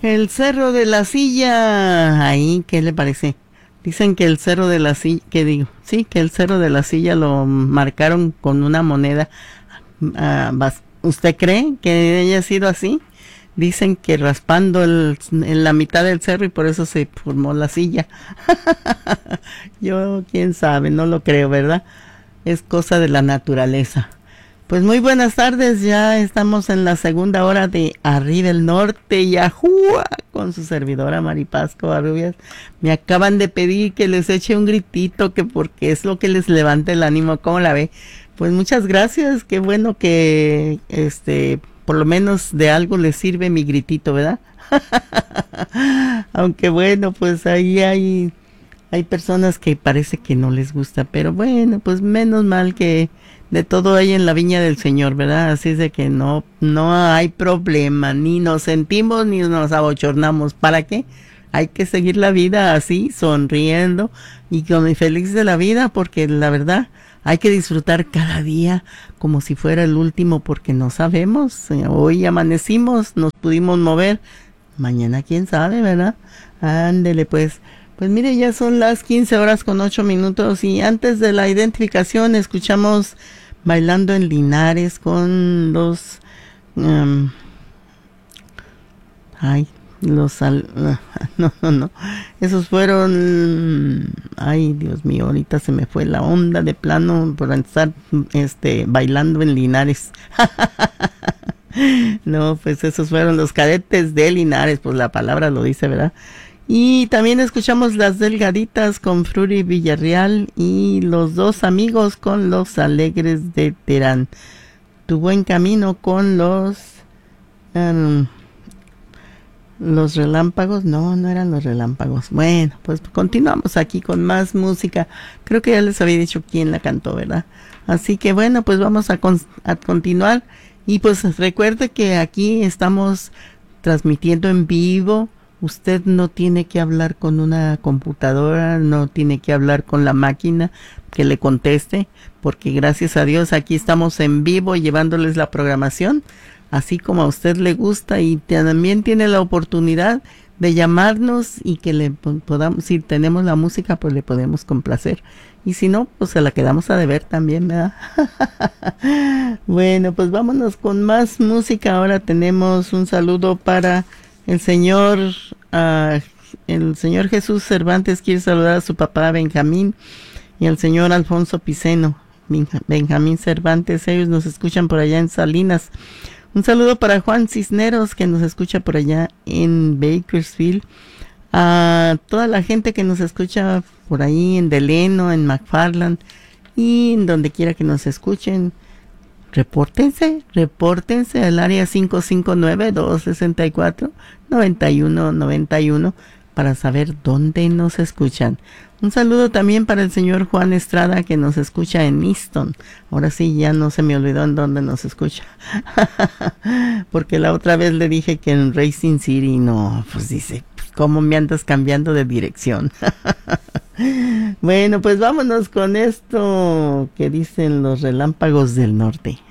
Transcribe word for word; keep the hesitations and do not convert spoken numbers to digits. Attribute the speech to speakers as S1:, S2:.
S1: El Cerro de la Silla, ahí, ¿qué le parece? Dicen que el Cerro de la Silla, ¿qué digo? Sí, que el Cerro de la Silla lo marcaron con una moneda. Uh, ¿Usted cree que haya sido así? Dicen que raspando el, en la mitad del cerro y por eso se formó la silla. Yo, quién sabe, no lo creo, ¿verdad? Es cosa de la naturaleza. Pues muy buenas tardes, ya estamos en la segunda hora de Arriba el Norte, Yahúa, con su servidora Maripaz Covarrubias. Me acaban de pedir que les eche un gritito, que porque es lo que les levanta el ánimo. ¿Cómo la ve? Pues muchas gracias, qué bueno que este por lo menos de algo les sirve mi gritito, ¿verdad? Aunque bueno, pues ahí hay hay personas que parece que no les gusta, pero bueno, pues menos mal que de todo hay en la viña del Señor, ¿verdad? Así es de que no no hay problema, ni nos sentimos ni nos abochornamos. ¿Para qué? Hay que seguir la vida así, sonriendo y con feliz de la vida, porque la verdad hay que disfrutar cada día como si fuera el último, porque no sabemos. Hoy amanecimos, nos pudimos mover, mañana quién sabe, ¿verdad? Ándele pues. Pues mire, ya son las quince horas con ocho minutos y antes de la identificación escuchamos Bailando en Linares con los... Um, ay, los... Al, no, no, no. Esos fueron... Ay, Dios mío, ahorita se me fue la onda de plano por estar este, bailando en Linares. No, pues esos fueron los Cadetes de Linares, pues la palabra lo dice, ¿verdad? Y también escuchamos Las Delgaditas con Frury Villarreal y Los Dos Amigos con Los Alegres de Terán. Tu Buen Camino con los... Um, los Relámpagos, no, no eran los Relámpagos. Bueno, pues continuamos aquí con más música. Creo que ya les había dicho quién la cantó, ¿verdad? Así que bueno, pues vamos a, con, a continuar. Y pues recuerde que aquí estamos transmitiendo en vivo. Usted no tiene que hablar con una computadora, no tiene que hablar con la máquina que le conteste, porque gracias a Dios aquí estamos en vivo llevándoles la programación, así como a usted le gusta, y también tiene la oportunidad de llamarnos y que le podamos, si tenemos la música, pues le podemos complacer. Y si no, pues se la quedamos a deber también, ¿verdad? Bueno, pues vámonos con más música. Ahora tenemos un saludo para... El señor, uh, el señor Jesús Cervantes quiere saludar a su papá Benjamín y al señor Alfonso Piceno, Benjamín Cervantes, ellos nos escuchan por allá en Salinas. Un saludo para Juan Cisneros que nos escucha por allá en Bakersfield. A toda la gente que nos escucha por ahí en Deleno, en McFarland y en donde quiera que nos escuchen. Repórtense, repórtense al área cinco cinco nueve, dos seis cuatro, nueve uno nueve uno para saber dónde nos escuchan. Un saludo también para el señor Juan Estrada que nos escucha en Easton. Ahora sí, ya no se me olvidó en dónde nos escucha. Porque la otra vez le dije que en Racing City, no, pues dice, ¿cómo me andas cambiando de dirección? Bueno, pues vámonos con esto que dicen los Relámpagos del Norte.